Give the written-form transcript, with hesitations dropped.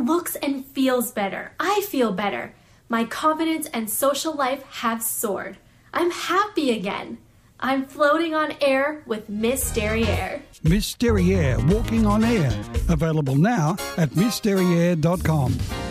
looks and feels better. I feel better. My confidence and social life have soared. I'm happy again. I'm floating on air with Miss Derriere. Miss Derriere, walking on air. Available now at missderriere.com.